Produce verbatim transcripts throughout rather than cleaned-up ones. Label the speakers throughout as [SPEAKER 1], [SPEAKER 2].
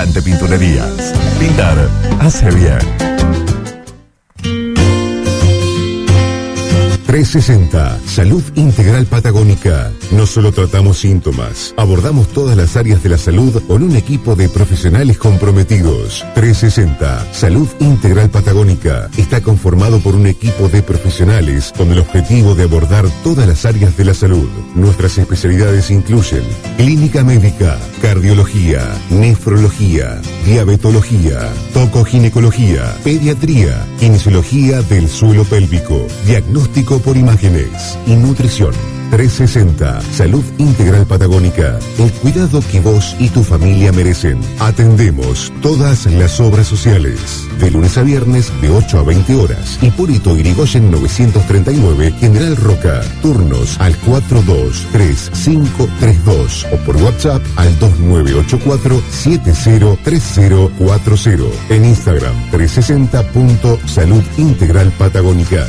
[SPEAKER 1] Gigante Pinturerías. Pintar hace bien.
[SPEAKER 2] trescientos sesenta, Salud Integral Patagónica. No solo tratamos síntomas, abordamos todas las áreas de la salud con un equipo de profesionales comprometidos. trescientos sesenta, Salud Integral Patagónica. Está conformado por un equipo de profesionales con el objetivo de abordar todas las áreas de la salud. Nuestras especialidades incluyen clínica médica, cardiología, nefrología, diabetología, tocoginecología, pediatría, kinesiología del suelo pélvico, diagnóstico por imágenes y nutrición. trescientos sesenta, Salud Integral Patagónica. El cuidado que vos y tu familia merecen. Atendemos todas las obras sociales. De lunes a viernes de ocho a veinte horas. Hipólito Yrigoyen novecientos treinta y nueve, General Roca. Turnos al cuatro dos tres cinco tres dos o por WhatsApp al dos nueve ocho cuatro siete cero tres cero cuatro cero. En Instagram trescientos sesenta punto salud integral patagónica.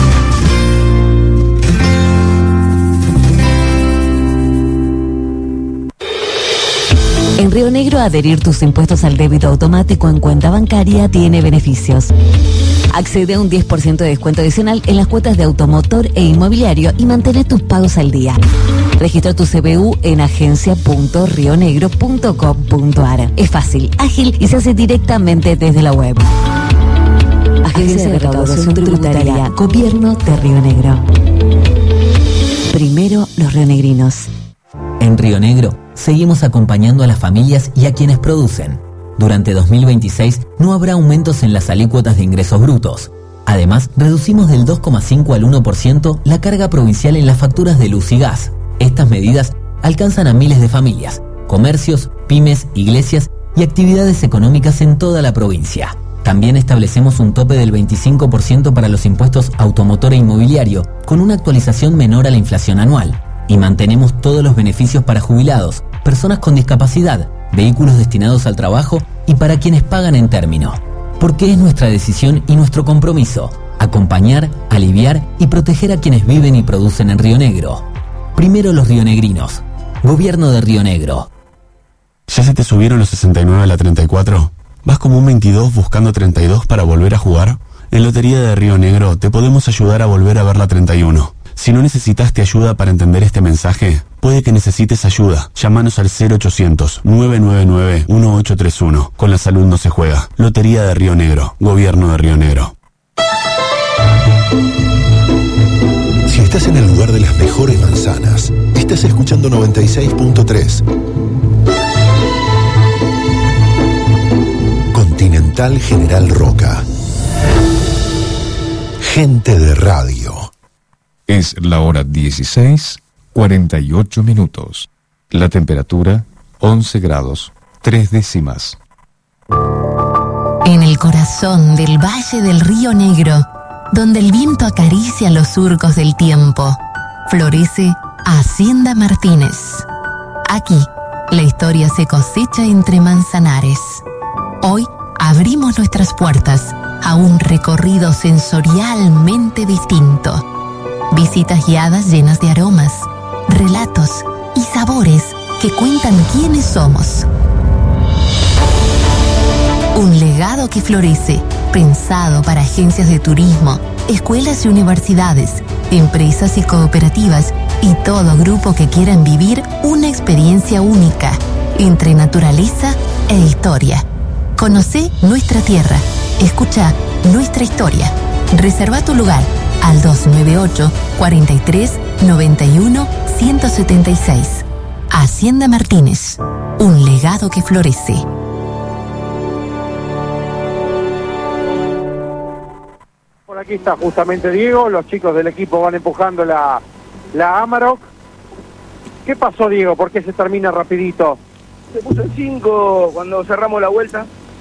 [SPEAKER 3] En Río Negro, adherir tus impuestos al débito automático en cuenta bancaria tiene beneficios. Accede a un diez por ciento de descuento adicional en las cuotas de automotor e inmobiliario y mantén tus pagos al día. Registra tu C B U en agencia punto rionegro punto com punto ar. Es fácil, ágil y se hace directamente desde la web. Agencia de Recaudación Tributaria, Gobierno de Río Negro. Primero los rionegrinos.
[SPEAKER 4] En Río Negro, seguimos acompañando a las familias y a quienes producen. Durante dos mil veintiséis no habrá aumentos en las alícuotas de ingresos brutos. Además, reducimos del dos coma cinco al uno por ciento la carga provincial en las facturas de luz y gas. Estas medidas alcanzan a miles de familias, comercios, pymes, iglesias y actividades económicas en toda la provincia. También establecemos un tope del veinticinco por ciento para los impuestos automotor e inmobiliario, con una actualización menor a la inflación anual. Y mantenemos todos los beneficios para jubilados, personas con discapacidad, vehículos destinados al trabajo y para quienes pagan en término. Porque es nuestra decisión y nuestro compromiso acompañar, aliviar y proteger a quienes viven y producen en Río Negro. Primero los rionegrinos. Gobierno de Río Negro.
[SPEAKER 5] ¿Ya se te subieron los sesenta y nueve a la treinta y cuatro? ¿Vas como un veintidós buscando treinta y dos para volver a jugar? En Lotería de Río Negro te podemos ayudar a volver a ver la treinta y uno. Si no necesitaste ayuda para entender este mensaje, puede que necesites ayuda. Llámanos al cero ochocientos nueve nueve nueve uno ocho tres uno. Con la salud no se juega. Lotería de Río Negro. Gobierno de Río Negro.
[SPEAKER 2] Si estás en el lugar de las mejores manzanas, estás escuchando noventa y seis punto tres. Continental General Roca. Gente de radio.
[SPEAKER 1] Es la hora dieciséis, cuarenta y ocho minutos. La temperatura, once grados, tres décimas.
[SPEAKER 6] En el corazón del Valle del Río Negro, donde el viento acaricia los surcos del tiempo, florece Hacienda Martínez. Aquí, la historia se cosecha entre manzanares. Hoy abrimos nuestras puertas a un recorrido sensorialmente distinto. Visitas guiadas llenas de aromas, relatos y sabores que cuentan quiénes somos. Un legado que florece, pensado para agencias de turismo, escuelas y universidades, empresas y cooperativas y todo grupo que quieran vivir una experiencia única entre naturaleza e historia. Conoce nuestra tierra, escucha nuestra historia. Reserva tu lugar al dos nueve ocho, cuatro tres, nueve uno, uno siete seis. Hacienda Martínez, un legado que florece.
[SPEAKER 7] Por aquí está justamente Diego, los chicos del equipo van empujando la, la Amarok. ¿Qué pasó, Diego? ¿Por qué se termina rapidito?
[SPEAKER 8] Se puso en cinco cuando cerramos la vuelta.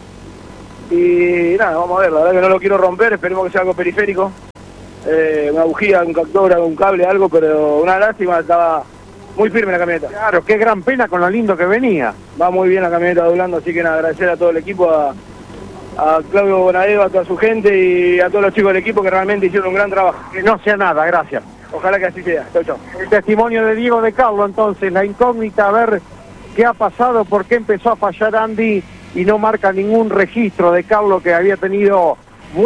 [SPEAKER 8] Y nada, vamos a ver, la verdad que no lo quiero romper, esperemos que sea algo periférico. Eh, una bujía, un captura, un cable, algo, pero una lástima, estaba muy firme la camioneta.
[SPEAKER 7] Claro, qué gran pena con lo lindo que venía.
[SPEAKER 8] Va muy bien la camioneta doblando, así que nada, agradecer a todo el equipo, a, a Claudio Bonadeo, a toda su gente y a todos los chicos del equipo que realmente hicieron un gran trabajo.
[SPEAKER 7] Que no sea nada, gracias.
[SPEAKER 8] Ojalá que así sea. Chau, chau.
[SPEAKER 7] El testimonio de Diego de Carlo, entonces, la incógnita, a ver qué ha pasado, por qué empezó a fallar Andy y no marca ningún registro de Carlos, que había tenido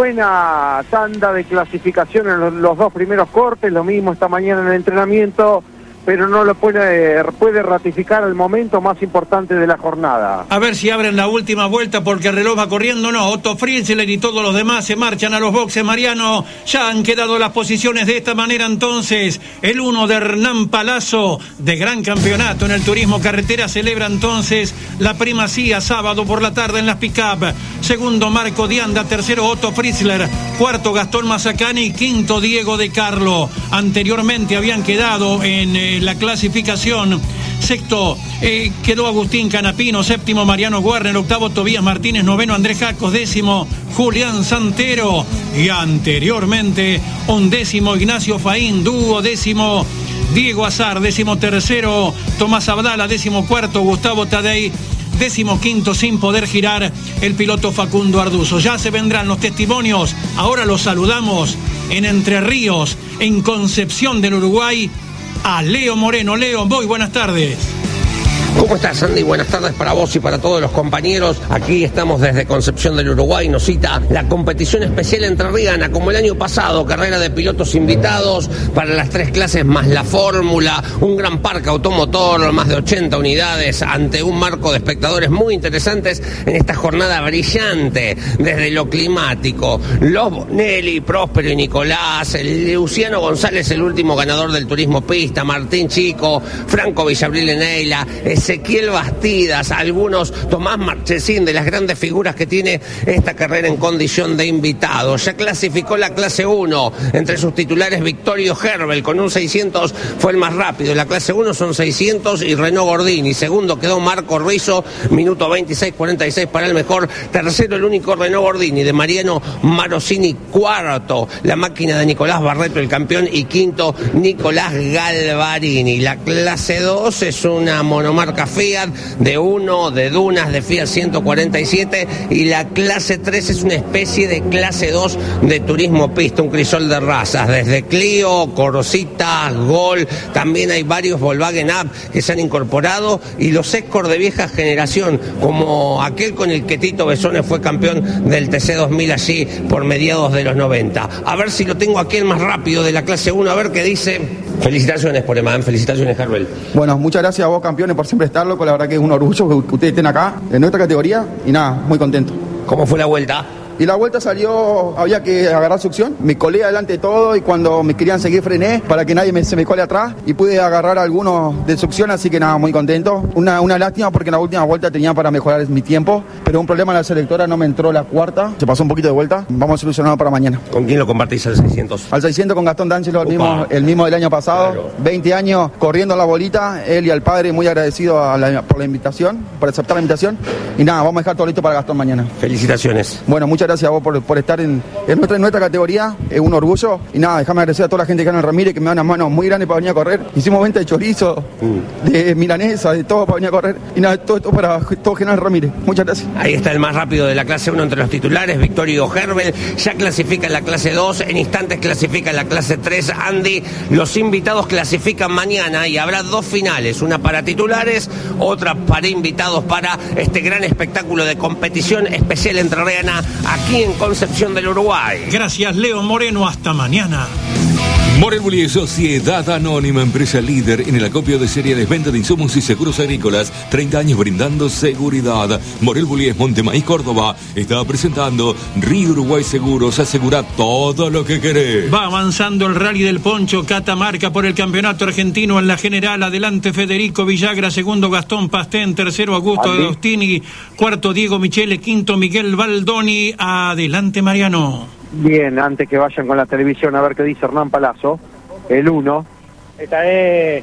[SPEAKER 7] buena tanda de clasificación en los, los dos primeros cortes, lo mismo esta mañana en el entrenamiento, pero no lo puede, puede ratificar el momento más importante de la jornada.
[SPEAKER 9] A ver si abren la última vuelta porque el reloj va corriendo. No, Otto Fritzler y todos los demás se marchan a los boxes, Mariano. Ya han quedado las posiciones de esta manera entonces. El uno de Hernán Palazzo, de gran campeonato en el turismo carretera, celebra entonces la primacía sábado por la tarde en las pick-up. Segundo, Marco Dianda. Tercero, Otto Fritzler. Cuarto, Gastón Mazacani. Quinto, Diego de Carlo. Anteriormente habían quedado en eh, la clasificación. Sexto eh, quedó Agustín Canapino. Séptimo, Mariano Werner. Octavo, Tobías Martínez. Noveno, Andrés Jacos. Décimo, Julián Santero. Y anteriormente, undécimo, Ignacio Faín. Duodécimo, Diego Azar. Décimo tercero, Tomás Abdala. Décimo cuarto, Gustavo Tadei. Décimo quinto, sin poder girar, el piloto Facundo Arduzo. Ya se vendrán los testimonios. Ahora los saludamos en Entre Ríos, en Concepción del Uruguay, a Leo Moreno. Leo, muy buenas tardes.
[SPEAKER 10] ¿Cómo estás, Andy? Buenas tardes para vos y para todos los compañeros. Aquí estamos desde Concepción del Uruguay. Nos cita la competición especial entrerriana, como el año pasado, carrera de pilotos invitados para las tres clases más la fórmula, un gran parque automotor, más de ochenta unidades, ante un marco de espectadores muy interesantes en esta jornada brillante desde lo climático. Los Bonelli, Próspero y Nicolás, el Luciano González, el último ganador del turismo pista, Martín Chico, Franco Villabril Eneila, Ezequiel Bastidas, algunos, Tomás Marchesín, de las grandes figuras que tiene esta carrera en condición de invitado. Ya clasificó la clase uno, entre sus titulares Victorio Herbel, con un seiscientos fue el más rápido. La clase uno son seiscientos y Renault Gordini. Segundo quedó Marco Rizzo, minuto veintiséis cuarenta y seis para el mejor. Tercero el único Renault Gordini de Mariano Marosini. Cuarto la máquina de Nicolás Barreto, el campeón. Y quinto Nicolás Galvarini. La clase dos es una monomarca Fiat de uno, de Dunas, de Fiat ciento cuarenta y siete, y la clase tres es una especie de clase dos de turismo pista, un crisol de razas, desde Clio, Corsita, Gol, también hay varios Volkswagen Up que se han incorporado, y los Escort de vieja generación, como aquel con el que Tito Besones fue campeón del T C dos mil allí por mediados de los noventa. A ver si lo tengo aquí el más rápido de la clase uno, a ver qué dice. Felicitaciones por Eman, felicitaciones, Herbel.
[SPEAKER 11] Bueno, muchas gracias a vos, campeones, por siempre estar, loco. La verdad que es un orgullo que ustedes estén acá, en nuestra categoría, y nada, muy contento.
[SPEAKER 10] ¿Cómo fue la vuelta?
[SPEAKER 11] Y la vuelta salió, había que agarrar succión, me colé adelante de todo, y cuando me querían seguir frené para que nadie me, se me cole atrás, y pude agarrar algunos de succión, así que nada, muy contento. Una, una lástima porque en la última vuelta tenía para mejorar mi tiempo, pero un problema en la selectora, no me entró la cuarta, se pasó un poquito de vuelta, vamos a solucionarlo para mañana.
[SPEAKER 10] ¿Con quién lo compartís al seiscientos?
[SPEAKER 11] Al seiscientos con Gastón D'Angelo, el mismo, el mismo del año pasado, claro. veinte años corriendo la bolita, él y al padre muy agradecido a la, por la invitación, por aceptar la invitación, y nada, vamos a dejar todo listo para Gastón mañana.
[SPEAKER 10] Felicitaciones.
[SPEAKER 11] Bueno, muchas gracias a vos por, por estar en, en, nuestra, en nuestra categoría, es un orgullo, y nada, déjame agradecer a toda la gente que gana en Ramírez, que me da unas manos muy grandes para venir a correr. Hicimos venta de chorizo, mm. de milanesa, de todo para venir a correr, y nada, todo esto para todo General Ramírez. Muchas gracias.
[SPEAKER 10] Ahí está el más rápido de la clase uno entre los titulares, Victorio Herbel, ya clasifica en la clase dos, en instantes clasifica en la clase tres, Andy. Los invitados clasifican mañana y habrá dos finales, una para titulares, otra para invitados, para este gran espectáculo de competición especial entrerriana aquí en Concepción del Uruguay.
[SPEAKER 9] Gracias, Leo Moreno, hasta mañana.
[SPEAKER 12] Morel Bullies, Sociedad Anónima, empresa líder en el acopio de cereales, venta de insumos y seguros agrícolas, treinta años brindando seguridad. Morel Bullies, Montemaíz, Córdoba, está presentando Río Uruguay Seguros, asegura todo lo que querés.
[SPEAKER 9] Va avanzando el Rally del Poncho, Catamarca por el campeonato argentino en la general. Adelante Federico Villagra, segundo Gastón Pastén, tercero Augusto Agostini, cuarto Diego Michele, quinto Miguel Baldoni. Adelante Mariano.
[SPEAKER 7] Bien, antes que vayan con la televisión a ver qué dice Hernán Palazzo, el uno.
[SPEAKER 8] Esta vez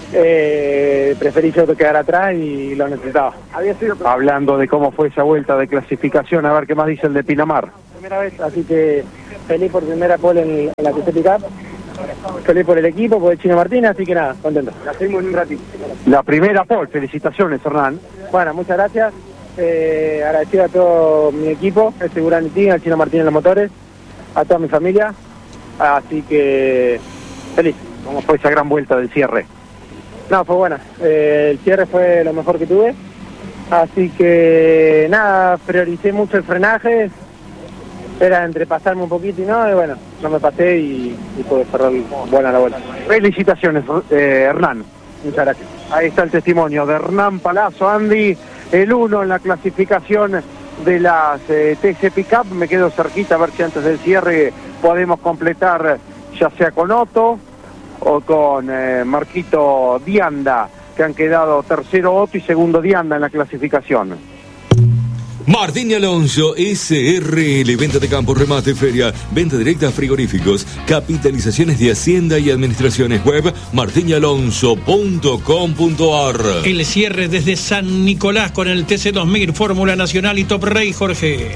[SPEAKER 8] eh, preferí yo quedar atrás y lo necesitaba.
[SPEAKER 7] Había sido hablando de cómo fue esa vuelta de clasificación, a ver qué más dice el de Pinamar.
[SPEAKER 8] Primera vez, así que feliz por primera pole en, en la T C Pickup, feliz por el equipo, por el Chino Martínez, así que nada, contento. La seguimos en un ratito.
[SPEAKER 7] La primera pole, felicitaciones Hernán.
[SPEAKER 8] Bueno, muchas gracias, eh, agradecido a todo mi equipo, el Seguranitín, al Chino Martínez en los motores, a toda mi familia, así que feliz.
[SPEAKER 7] ¿Cómo fue esa gran vuelta del cierre?
[SPEAKER 8] No, fue buena, eh, el cierre fue lo mejor que tuve,
[SPEAKER 13] Así que nada, prioricé mucho el frenaje, era entre pasarme un poquito y no, y bueno, no me pasé y, y pude cerrar buena la vuelta.
[SPEAKER 7] Felicitaciones, eh, Hernán.
[SPEAKER 13] Muchas gracias.
[SPEAKER 7] Ahí está el testimonio de Hernán Palazzo, Andy, el uno en la clasificación de las eh, T C Pickup. Me quedo cerquita a ver si antes del cierre podemos completar, ya sea con Otto o con eh, Marquito Dianda, que han quedado tercero Otto y segundo Dianda en la clasificación.
[SPEAKER 12] Martín y Alonso, S R L, venta de campo, remate, feria, venta directa a frigoríficos, capitalizaciones de Hacienda y Administraciones. Web martin y alonso punto com punto a r.
[SPEAKER 9] El cierre desde San Nicolás con el T C dos mil, Fórmula Nacional y Top Race, Jorge.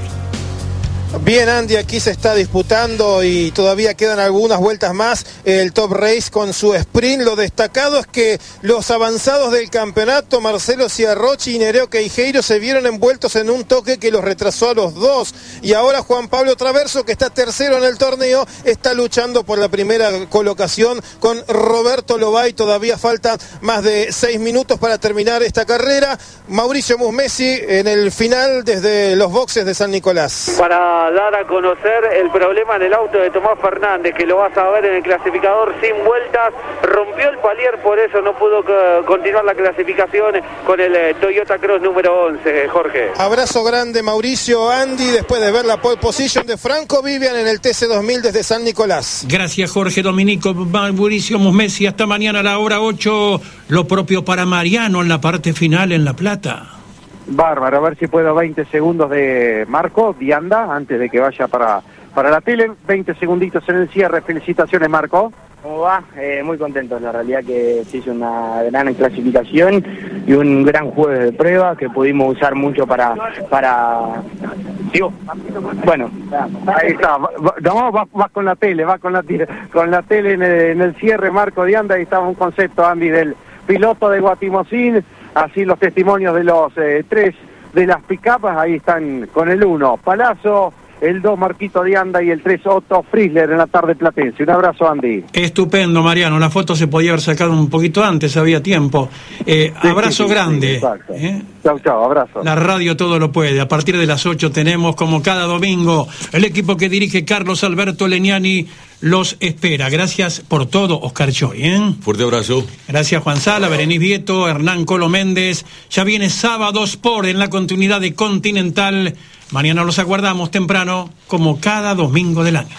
[SPEAKER 14] Bien, Andy, aquí se está disputando y todavía quedan algunas vueltas más el Top Race con su sprint. Lo destacado es que los avanzados del campeonato, Marcelo Ciarrochi y Nereo Queijeiro, se vieron envueltos en un toque que los retrasó a los dos. Y ahora Juan Pablo Traverso, que está tercero en el torneo, está luchando por la primera colocación con Roberto Lobay. Todavía falta más de seis minutos para terminar esta carrera. Mauricio Musmesi en el final desde los boxes de San Nicolás.
[SPEAKER 15] Para dar a conocer el problema en el auto de Tomás Fernández, que lo vas a ver en el clasificador sin vueltas, rompió el palier, por eso no pudo uh, continuar la clasificación con el uh, Toyota Cross número once, Jorge.
[SPEAKER 14] Abrazo grande, Mauricio. Andy, después de ver la pole position de Franco Vivian en el T C dos mil desde San Nicolás.
[SPEAKER 9] Gracias, Jorge Dominico. Mauricio Musmesi, hasta mañana a la hora ocho, lo propio para Mariano en la parte final en La Plata.
[SPEAKER 7] Bárbaro, a ver si puedo veinte segundos de Marco Dianda antes de que vaya para, para la tele. veinte segunditos en el cierre. Felicitaciones, Marco.
[SPEAKER 16] ¿Cómo va? Eh, muy contento, la realidad que se hizo una gran clasificación y un gran jueves de prueba que pudimos usar mucho para... para... Digo, bueno.
[SPEAKER 7] Ahí está, no, vas va con la tele, va con la, con la tele en el, en el cierre, Marco Dianda. Ahí estaba un concepto, Andy, del piloto de Guatimozín. Así los testimonios de los eh, tres de las picapas, ahí están con el uno, Palazzo, el dos, Marquito Dianda, y el tres, Otto Frizzler en la tarde platense. Un abrazo, Andy.
[SPEAKER 9] Estupendo, Mariano. La foto se podía haber sacado un poquito antes, había tiempo. Eh, sí, abrazo sí, sí, grande.
[SPEAKER 7] Sí, ¿eh? Chau, chau, abrazo.
[SPEAKER 9] La radio todo lo puede. A partir de las ocho tenemos, como cada domingo, el equipo que dirige Carlos Alberto Legnani los espera. Gracias por todo, Oscar Choy, ¿eh?
[SPEAKER 12] Fuerte abrazo.
[SPEAKER 9] Gracias, Juan Sala, Berenice Vieto, Hernán Colo Méndez. Ya viene Sábado Sport en la continuidad de Continental. Mañana los aguardamos temprano, como cada domingo del año.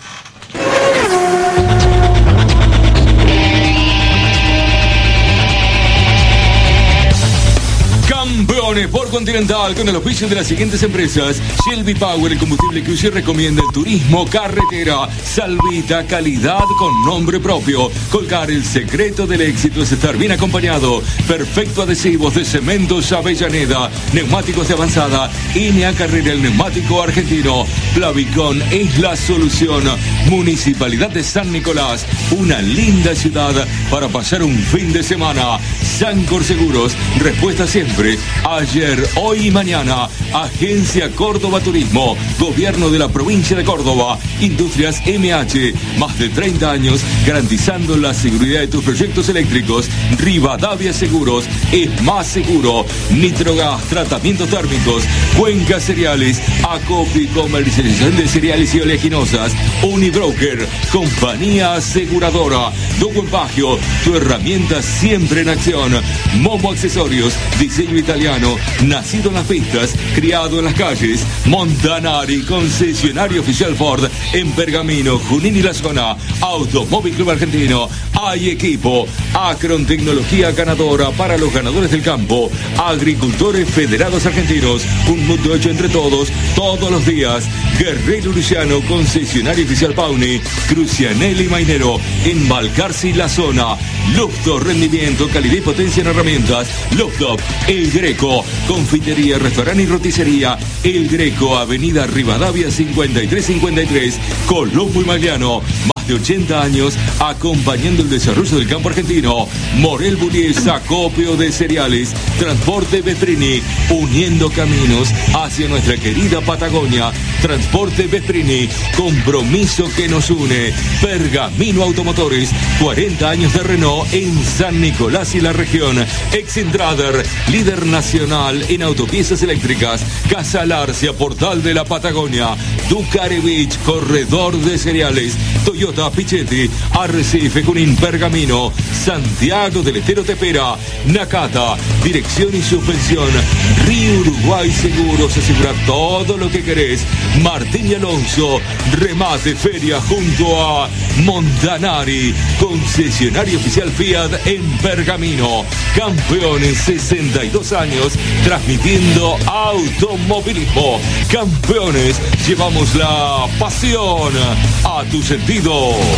[SPEAKER 12] Campeones por Continental con el oficio de las siguientes empresas: Shelby Power, el combustible que usted recomienda, el turismo carretera; Salvita, calidad con nombre propio; Colcar, el secreto del éxito es estar bien acompañado; Perfecto Adhesivos de Cementos Avellaneda; Neumáticos de Avanzada, N A Carrera, el neumático argentino; Plavicon es la solución; Municipalidad de San Nicolás, una linda ciudad para pasar un fin de semana; Sancor Seguros, respuesta siempre, ayer, hoy y mañana; Agencia Córdoba Turismo, Gobierno de la Provincia de Córdoba; Industrias M H, más de treinta años garantizando la seguridad de tus proyectos eléctricos; Rivadavia Seguros, es más seguro; Nitrogas, tratamientos térmicos; Cuenca Cereales, Acopi, comercialización de cereales y oleaginosas; Unibroker, compañía aseguradora; Dogo Empagio, tu herramienta siempre en acción; Momo Accesorios, diseño italiano, nacido en las pistas, criado en las calles; Montanari, concesionario oficial Ford en Pergamino, Junín y la zona; Automóvil Club Argentino, hay equipo; Acron, tecnología ganadora para los ganadores del campo; Agricultores Federados Argentinos, un mundo hecho entre todos, todos los días; Guerrero Luciano, concesionario oficial Pauni; Crucianelli Mainero, en Balcarce y la zona; Lufto, rendimiento, calidad y potencia en herramientas; Luftop, El Greco, confitería, restaurante y roticería, El Greco, avenida Rivadavia cincuenta y tres cincuenta y tres, Colombo y Magliano; más de ochenta años acompañando el desarrollo del campo argentino. Morel Bullies, acopio de cereales, Transporte Vesprini, uniendo caminos hacia nuestra querida Patagonia. Transporte Vesprini, compromiso que nos une. Pergamino Automotores, cuarenta años de Renault en San Nicolás y la región. Excentrader, líder nacional en autopiezas eléctricas. Casa Larcia, portal de la Patagonia. Ducarevich, corredor de cereales. Toyota Pichetti, Arrecife, Junín, Pergamino. Santiago del Estero te espera. Nakata, dirección y suspensión. Río Uruguay Seguros, asegura todo lo que querés. Martín y Alonso, remate feria junto a Montanari, concesionario oficial Fiat en Pergamino. Campeones, sesenta y dos años, transmitiendo automovilismo. Campeones, llevamos la pasión a tu sentido.